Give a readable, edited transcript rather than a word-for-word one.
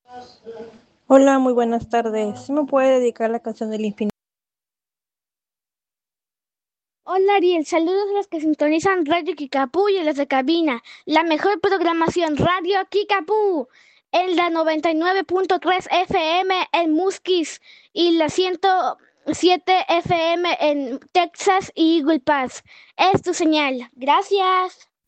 Hola, muy buenas tardes. ¿Sí me puede dedicar la canción del infinito? Hola Ariel, saludos a los que sintonizan Radio Kikapú y a los de cabina. La mejor programación Radio Kikapú en la 99.3 FM en Musquis y la 107 FM en Texas y Eagle Pass. Es tu señal. Gracias.